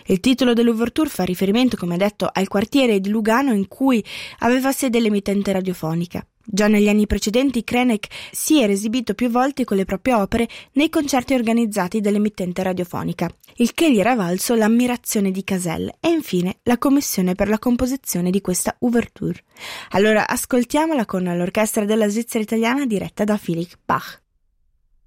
Il titolo dell'ouverture fa riferimento, come detto, al quartiere di Lugano in cui aveva sede l'emittente radiofonica. Già negli anni precedenti Krenek si era esibito più volte con le proprie opere nei concerti organizzati dall'emittente radiofonica, il che gli era valso l'ammirazione di Caselle e infine la commissione per la composizione di questa ouverture. Allora ascoltiamola con l'orchestra della Svizzera italiana diretta da Philipp Bach.